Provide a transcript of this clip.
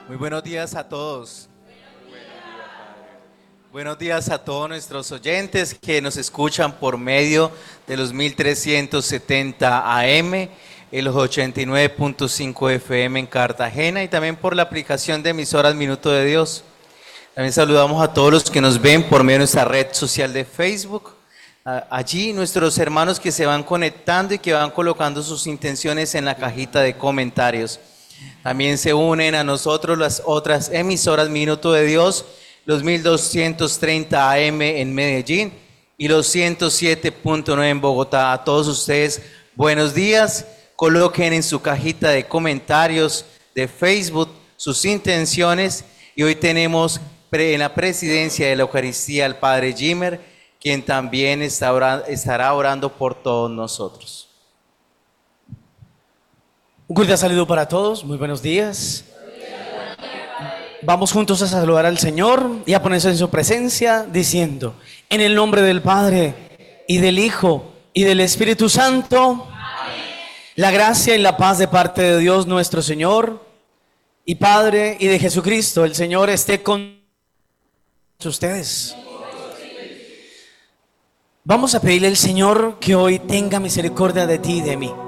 Muy buenos días a todos. Buenos días a todos nuestros oyentes que nos escuchan por medio de los 1370 AM, y los 89.5 FM en Cartagena y también por la aplicación de emisoras Minuto de Dios. También saludamos a todos los que nos ven por medio de nuestra red social de Facebook. Allí nuestros hermanos que se van conectando y que van colocando sus intenciones en la cajita de comentarios. También se unen a nosotros las otras emisoras Minuto de Dios, los 1230 AM en Medellín y los 107.9 en Bogotá. A todos ustedes, buenos días. Coloquen en su cajita de comentarios de Facebook sus intenciones. Y hoy tenemos en la presidencia de la Eucaristía al Padre Jimmer, quien también estará orando por todos nosotros. Un cordial saludo para todos, muy buenos días. Vamos juntos a saludar al Señor y a ponerse en su presencia diciendo: en el nombre del Padre y del Hijo y del Espíritu Santo, amén. La gracia y la paz de parte de Dios nuestro Señor y Padre y de Jesucristo, el Señor, esté con ustedes. Vamos a pedirle al Señor que hoy tenga misericordia de ti y de mí.